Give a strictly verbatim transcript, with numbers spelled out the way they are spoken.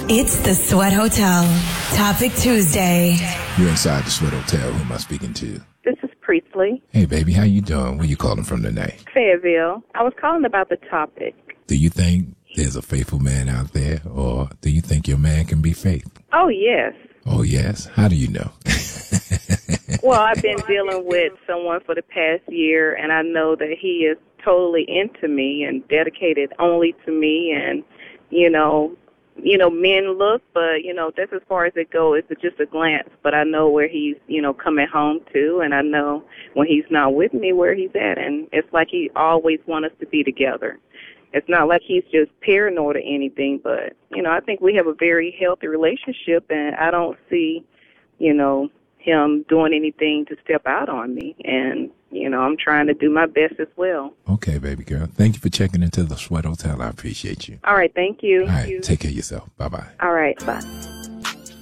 It's the Sweat Hotel. Topic Tuesday. You're inside the Sweat Hotel. Who am I speaking to? This is Priestley. Hey, baby, how you doing? Where you calling from tonight? Fayetteville. I was calling about the topic. Do you think there's a faithful man out there, or do you think your man can be faithful? Oh, yes. Oh, yes? How do you know? Well, I've been dealing with someone for the past year, and I know that he is totally into me and dedicated only to me. And, you know, you know, men look, but, you know, that's as far as it goes. It's just a glance. But I know where he's, you know, coming home to, and I know when he's not with me where he's at. And it's like he always wants us to be together. It's not like he's just paranoid or anything, but, you know, I think we have a very healthy relationship, and I don't see, you know, him doing anything to step out on me. And, you know, I'm trying to do my best as well. Okay, baby girl. Thank you for checking into the Sweat Hotel. I appreciate you. All right, thank you. All right, take care of yourself. Bye-bye. All right, bye.